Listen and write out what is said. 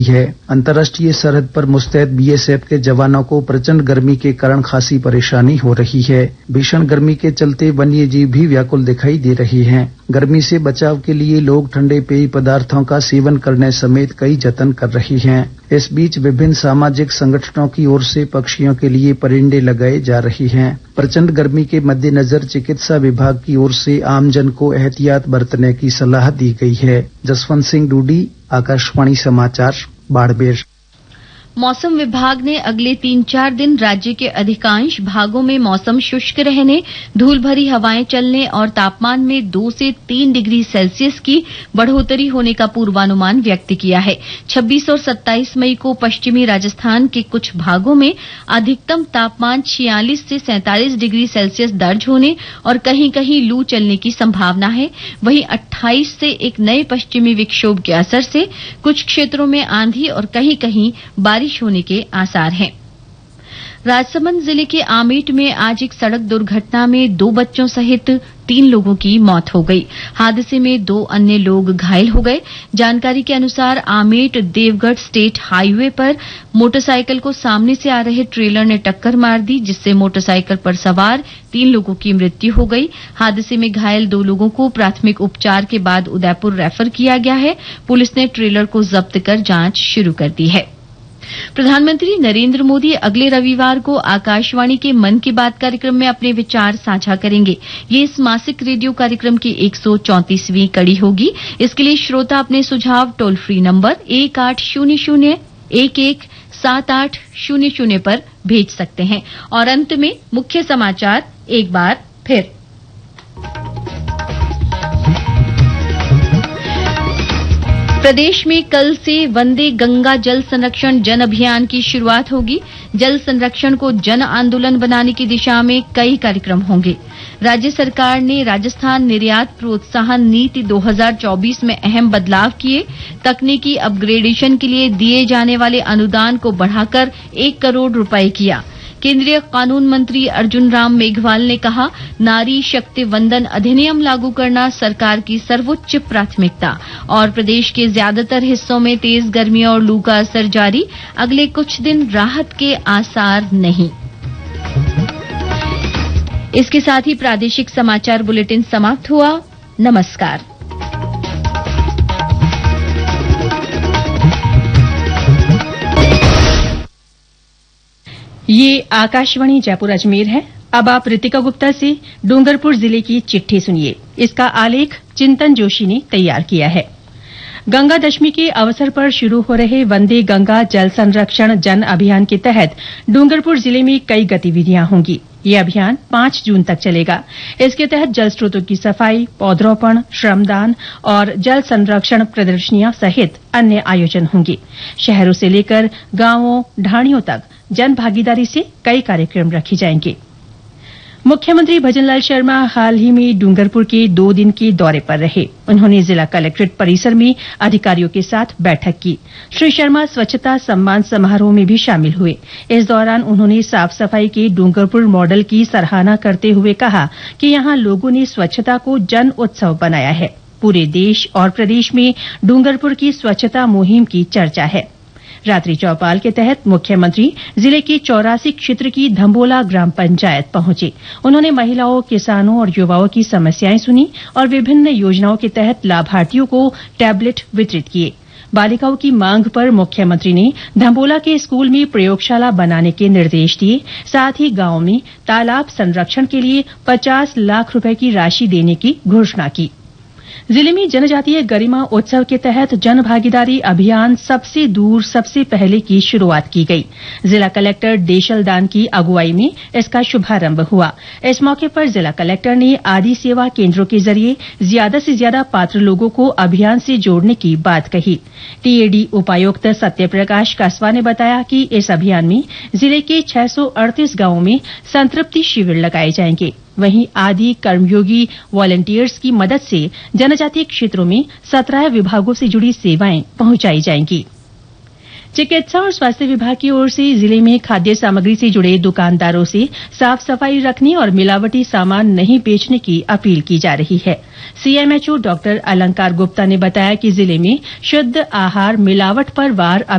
है। अंतर्राष्ट्रीय सरहद पर मुस्तैद बीएसएफ के जवानों को प्रचंड गर्मी के कारण खासी परेशानी हो रही है। भीषण गर्मी के चलते वन्य जीव भी व्याकुल दिखाई दे रहे हैं। गर्मी से बचाव के लिए लोग ठंडे पेय पदार्थों का सेवन करने समेत कई जतन कर रहे हैं। इस बीच विभिन्न सामाजिक संगठनों की ओर से पक्षियों के लिए परिंदे लगाए जा रहे हैं। प्रचंड गर्मी के मद्देनजर चिकित्सा विभाग की ओर से आमजन को एहतियात बरतने की सलाह दी गई है। जसवंत सिंह डूडी, आकाशवाणी समाचार, बाड़मेर। मौसम विभाग ने अगले 3-4 दिन राज्य के अधिकांश भागों में मौसम शुष्क रहने, धूल भरी हवाएं चलने और तापमान में 2 से 3 डिग्री सेल्सियस की बढ़ोतरी होने का पूर्वानुमान व्यक्त किया है। 26 और 27 मई को पश्चिमी राजस्थान के कुछ भागों में अधिकतम तापमान 46 से 47 डिग्री सेल्सियस दर्ज होने और कहीं-कहीं लू चलने की संभावना है। वहीं 28 से एक नए पश्चिमी विक्षोभ के असर से कुछ क्षेत्रों में आंधी और कहीं-कहीं बारिश होने के आसार हैं। राजसमंद जिले के आमेट में आज एक सड़क दुर्घटना में 2 बच्चों सहित 3 लोगों की मौत हो गई। हादसे में 2 अन्य लोग घायल हो गए। जानकारी के अनुसार आमेट देवगढ़ स्टेट हाईवे पर मोटरसाइकिल को सामने से आ रहे ट्रेलर ने टक्कर मार दी, जिससे मोटरसाइकिल पर सवार 3 लोगों की मृत्यु हो गई। हादसे में घायल 2 लोगों को प्राथमिक उपचार के बाद उदयपुर रेफर किया गया है। पुलिस ने ट्रेलर को जब्त कर जांच शुरू कर दी है। प्रधानमंत्री नरेंद्र मोदी अगले रविवार को आकाशवाणी के मन की बात कार्यक्रम में अपने विचार साझा करेंगे। ये इस मासिक रेडियो कार्यक्रम की 134वीं कड़ी होगी। इसके लिए श्रोता अपने सुझाव टोल फ्री नंबर 1800-117800 पर भेज सकते हैं। और अंत में मुख्य समाचार एक बार फिर। प्रदेश में कल से वंदे गंगा जल संरक्षण जन अभियान की शुरुआत होगी। जल संरक्षण को जन आंदोलन बनाने की दिशा में कई कार्यक्रम होंगे। राज्य सरकार ने राजस्थान निर्यात प्रोत्साहन नीति 2024 में अहम बदलाव किए। तकनीकी अपग्रेडेशन के लिए दिए जाने वाले अनुदान को बढ़ाकर 1 करोड़ रुपए किया। केंद्रीय कानून मंत्री अर्जुन राम मेघवाल ने कहा, नारी शक्ति वंदन अधिनियम लागू करना सरकार की सर्वोच्च प्राथमिकता। और प्रदेश के ज्यादातर हिस्सों में तेज गर्मी और लू का असर जारी, अगले कुछ दिन राहत के आसार नहीं। इसके साथ ही प्रादेशिक समाचार बुलेटिन समाप्त हुआ। नमस्कार। ये आकाशवाणी जयपुर अजमेर है। अब आप रितिका गुप्ता से डूंगरपुर जिले की चिट्ठी सुनिए। इसका आलेख चिंतन जोशी ने तैयार किया है। गंगा दशमी के अवसर पर शुरू हो रहे वंदे गंगा जल संरक्षण जन अभियान के तहत डूंगरपुर जिले में कई गतिविधियां होंगी। ये अभियान 5 जून तक चलेगा। इसके तहत जल स्रोतों की सफाई, पौधरोपण, श्रमदान और जल संरक्षण प्रदर्शनियां सहित अन्य आयोजन होंगे। शहरों से लेकर गांवों, ढाणियों तक जन भागीदारी से कई कार्यक्रम रखे जाएंगे। मुख्यमंत्री भजनलाल शर्मा हाल ही में डूंगरपुर के 2 दिन के दौरे पर रहे। उन्होंने जिला कलेक्ट्रेट परिसर में अधिकारियों के साथ बैठक की। श्री शर्मा स्वच्छता सम्मान समारोह में भी शामिल हुए। इस दौरान उन्होंने साफ सफाई के डूंगरपुर मॉडल की सराहना करते हुए कहा कि यहां लोगों ने स्वच्छता को जन उत्सव बनाया है। पूरे देश और प्रदेश में डूंगरपुर की स्वच्छता मुहिम की चर्चा है। रात्रि चौपाल के तहत मुख्यमंत्री जिले के 84 क्षेत्र की धम्बोला ग्राम पंचायत पहुंचे। उन्होंने महिलाओं, किसानों और युवाओं की समस्याएं सुनी और विभिन्न योजनाओं के तहत लाभार्थियों को टैबलेट वितरित किए। बालिकाओं की मांग पर मुख्यमंत्री ने धम्बोला के स्कूल में प्रयोगशाला बनाने के निर्देश दिए। साथ ही गांव में तालाब संरक्षण के लिए 50 लाख रुपए की राशि देने की घोषणा की। जिले में जनजातीय गरिमा उत्सव के तहत जन भागीदारी अभियान सबसे दूर सबसे पहले की शुरुआत की गई। जिला कलेक्टर देशल दान की अगुवाई में इसका शुभारंभ हुआ। इस मौके पर जिला कलेक्टर ने आदि सेवा केंद्रों के जरिए ज्यादा से ज्यादा पात्र लोगों को अभियान से जोड़ने की बात कही। टीएडी उपायुक्त सत्यप्रकाश कासवा ने बताया कि इस अभियान में जिले के 638 गांवों में संतृप्ति शिविर लगाए जाएंगे। वहीं आदि कर्मयोगी वॉलंटियर्स की मदद से जनजातीय क्षेत्रों में 17 विभागों से जुड़ी सेवाएं पहुंचाई जाएंगी। चिकित्सा और स्वास्थ्य विभाग की ओर से जिले में खाद्य सामग्री से जुड़े दुकानदारों से साफ सफाई रखने और मिलावटी सामान नहीं बेचने की अपील की जा रही है। सीएमएचओ डॉक्टर अलंकार गुप्ता ने बताया कि जिले में शुद्ध आहार मिलावट पर वार